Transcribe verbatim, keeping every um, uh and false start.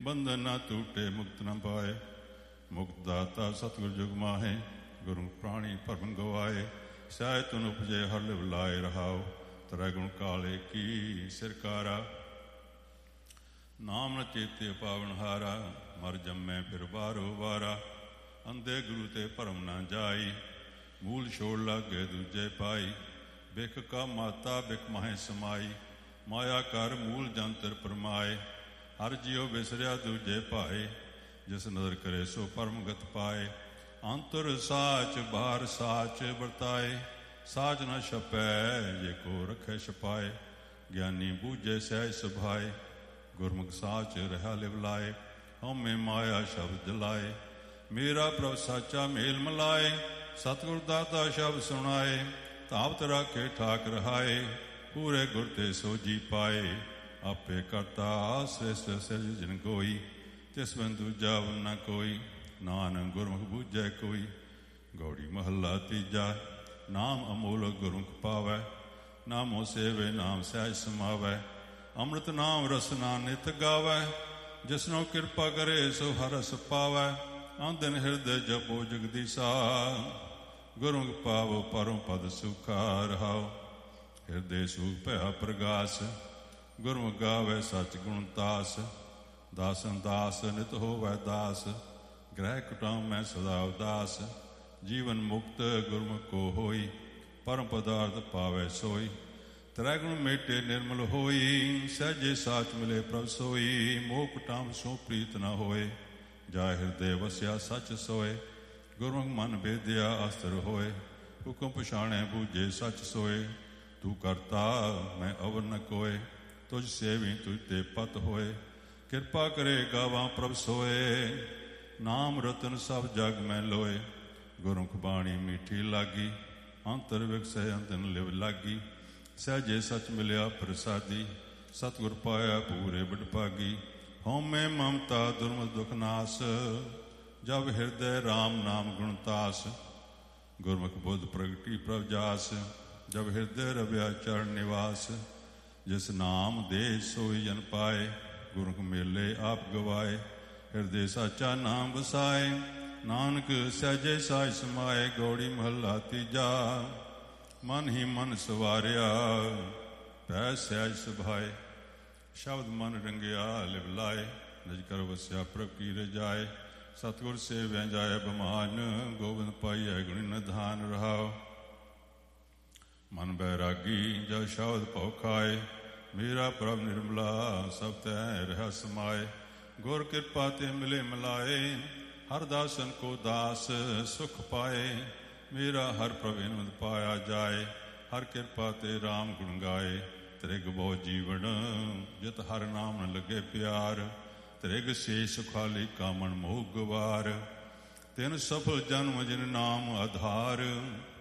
ਬੰਧਨ ਨਾ ਟੂਟੇ ਮੁਕਤ ਨਾ ਪਾਏ। ਮੁਕਤ ਦਾਤਾ ਸਤਿਗੁਰ ਜੁਗ ਮਾਹੇ, ਗੁਰੂ ਪ੍ਰਾਣੀ ਭਰਮ ਗਵਾਏ। ਸਹਿ ਤੁਨ ਉਪਜੇ ਹਰ ਲਿਵ ਲਾਏ ਰਹਾਓ, ਤ੍ਰੈ ਗੁਣ ਕਾਲੇ ਕੀ ਸਿਰਕਾਰਾ। ਨਾਮ ਨ ਚੇਤੇ ਪਾਵਨ ਹਾਰਾ, ਮਰ ਜੰਮੈ ਫਿਰ ਬਾਰੋ ਵਾਰਾ। ਅੰਧੇ ਗੁਰੂ ਤੇ ਭਰਮ ਨਾ ਜਾਈ, ਮੂਲ ਛੋੜ ਲਾਗੇ ਦੂਜੇ ਪਾਈ। ਬਿਖ ਕਾ ਮਾਤਾ ਬਿਖ ਮਾਹੇ ਸਮਾਈ, ਮਾਇਆ ਕਰ ਮੂਲ ਜੰਤਰ ਪਰਮਾਏ। ਹਰ ਜਿਉ ਵਿਸਰਿਆ ਦੂਜੇ ਭਾਏ, ਜਿਸ ਨਦਰ ਕਰੇ ਸੋ ਪਰਮਗਤ ਪਾਏ। ਅੰਤਰ ਸਾਚ ਬਾਹਰ ਸਾਚ ਵਰਤਾਏ, ਸਾਚ ਨਾ ਛਪੈ ਜੇ ਕੋ ਰਖੈ ਛਪਾਏ। ਗਿਆਨੀ ਬੂਝੇ ਸਹਿਜ ਸੁਭਾਏ, ਗੁਰਮੁਖ ਸਾਚ ਰਹਾ ਲਿਵ ਲਾਏ। ਹਉਮੈ ਮਾਇਆ ਸ਼ਬਦ ਜਲਾਏ, ਮੇਰਾ ਪ੍ਰਭ ਸਾਚਾ ਮੇਲ ਮਿਲਾਏ। ਸਤਿਗੁਰ ਦਾਤਾ ਸ਼ਬਦ ਸੁਣਾਏ, ਧਾਵਤ ਰਾਖੇ ਠਾਕ ਰਹਾਏ। ਪੂਰੇ ਗੁਰ ਤੇ ਸੋਜੀ ਪਾਏ, ਆਪੇ ਕਰਤਾ ਸ੍ਰੇਸ਼ਟ ਸਿਰਜ ਜਿਨ ਕੋਈ। ਤਿਸ ਬਿਨ ਦੂਜਾ ਨਾ ਕੋਈ, ਨਾਨਕ ਗੁਰਮੁਖ ਬੂਝੈ ਕੋਈ। ਗੌੜੀ ਮਹੱਲਾ ਤੀਜਾ। ਨਾਮ ਅਮੋਲਕ ਗੁਰਮੁਖ ਪਾਵੈ, ਨਾਮੋ ਸੇਵੇ ਨਾਮ ਸਹਿਜ ਸਮਾਵੈ। ਅੰਮ੍ਰਿਤ ਨਾਮ ਰਸਨਾ ਨਿਤ ਗਾਵੈ, ਜਿਸਨੋ ਕਿਰਪਾ ਕਰੇ ਸੋ ਹਰ ਰਸ ਪਾਵੈ। ਆਂਦਨ ਹਿਰਦੇ ਜਪੋ ਜਗਦੀਸਾ, ਗੁਰਮੁਖ ਪਾਵੋ ਪਰਮ ਪਦ ਸੁਖਾ ਰਹਾਓ। ਹਿਰਦੇ ਸੂਖ ਭਇਆ ਪ੍ਰਗਾਸ, ਗੁਰਮੁਖ ਗਾਵੇ ਸਚ ਗੁਣ ਤਾਸ। ਦਾਸਨ ਦਾਸ ਨਿਤ ਹੋਵੈ ਦਾਸ, ਗ੍ਰਹਿ ਕੁਟਾਮੈ ਸਦਾ ਉਦਾਸ। ਜੀਵਨ ਮੁਕਤ ਗੁਰਮੁਖ ਕੋ ਹੋਈ, ਪਰਮ ਪਦਾਰਥ ਪਾਵੈ ਸੋਈ। ਤ੍ਰੈ ਗੁਣ ਮੇਟੇ ਨਿਰਮਲ ਹੋਈ, ਸਹਿਜੇ ਸਾਚ ਮਿਲੇ ਪ੍ਰਭ ਸੋਈ। ਮੋਹ ਕੁਟਾਮ ਸੋ ਪ੍ਰੀਤ ਨ ਹੋਏ, ਜਾ ਹਿਰਦੇ ਵਸਿਆ ਸੱਚ ਸੋਏ। ਗੁਰਮੁਖ ਮਨ ਬੇਦਿਆ ਅਸਤਰ ਹੋਏ, ਹੁਕਮ ਪਛਾਣੈ ਬੂਝੇ ਸੱਚ ਸੋਏ। ਤੂੰ ਕਰਤਾ ਮੈਂ ਅਵਰ ਨ ਕੋਏ, ਤੁਝ ਸੇਵੀ ਤੁਝ ਤੇ ਪਤ ਹੋਏ। ਕਿਰਪਾ ਕਰੇ ਗਾਵਾਂ ਪ੍ਰਭ ਸੋਏ, ਨਾਮ ਰਤਨ ਸਭ ਜਗ ਮੈਂ ਲੋਏ। ਗੁਰਮੁਖ ਬਾਣੀ ਮੀਠੀ ਲਾਗੀ, ਅੰਤਰ ਵਿਕਸੈ ਅੰਤਨ ਲਿਵ ਲਾਗੀ। ਸਹਿਜੇ ਸੱਚ ਮਿਲਿਆ ਪ੍ਰਸਾਦੀ, ਸਤਿਗੁਰ ਪਾਇਆ ਪੂਰੇ ਵਡਭਾਗੀ। ਹਉਮੈ ਮਮਤਾ ਦੁਰਮਤ ਦੁਖ ਨਾਸ, ਜਬ ਹਿਰਦੈ ਰਾਮ ਨਾਮ ਗੁਣ ਤਾਸ। ਗੁਰਮੁਖ ਬੁੱਧ ਪ੍ਰਗਟੀ ਪ੍ਰਭ ਜਾਸ, ਜਬ ਹਿਰਦੈ ਰਵਿਆ ਚਰਨ ਨਿਵਾਸ। ਜਿਸ ਨਾਮ ਦੇ ਸੋਈ ਜਨ ਪਾਏ, ਗੁਰਮੁਖ ਮੇਲੇ ਆਪ ਗਵਾਏ। ਹਿਰਦੇ ਸਾਚਾ ਨਾਮ ਵਸਾਏ, ਨਾਨਕ ਸਹਿਜੇ ਸਾਜ ਸਮਾਏ। ਗੌੜੀ ਮਹੱਲਾ ਤੀਜਾ। ਮਨ ਹੀ ਮਨ ਸਵਾਰਿਆ, ਪੈ ਸਹਿਜ ਸੁਭਾਏ। ਸ਼ਬਦ ਮਨ ਰੰਗਿਆ ਲਿਵ ਲਾਏ, ਨਿਜ ਕਰ ਵਸਿਆ ਪ੍ਰਭ ਕੀ ਰਜਾਏ। ਸਤਿਗੁਰ ਸੇਵਿਆ ਜਾਏ ਬਮਾਨ, ਗੋਬਿੰਦ ਪਾਈਐ ਗੁਣੀ ਨਿਧਾਨ ਰਹਾਓ। ਮਨ ਬੈਰਾਗੀ ਜਬ ਸ਼ਬਦ ਭਉ ਖਾਏ, ਮੇਰਾ ਪ੍ਰਭ ਨਿਰਮਲਾ ਸਭ ਤੈ ਰਹਿ ਸਮਾਏ। ਗੁਰ ਕਿਰਪਾ ਤੇ ਮਿਲੇ ਮਿਲਾਏ, ਹਰ ਦਾਸਨ ਕੋ ਦਾਸ ਸੁਖ ਪਾਏ। ਮੇਰਾ ਹਰ ਪ੍ਰਭ ਇਨਮਦ ਪਾਇਆ ਜਾਏ, ਹਰ ਕਿਰਪਾ ਤੇ ਰਾਮ ਗੁਣ ਗਾਏ। ਤ੍ਰਿਗ ਬਹੁ ਜੀਵਨ ਜਿਤ ਹਰ ਨਾਮ ਨ ਲੱਗੇ ਪਿਆਰ। ਤ੍ਰਿਗ ਸੇ ਸੁਖਾਲੀ ਕਾਮਣ ਮੋਹ ਗਵਾਰ, ਤਿਨ ਸਫਲ ਜਨਮ ਜਿਨ ਨਾਮ ਆਧਾਰ।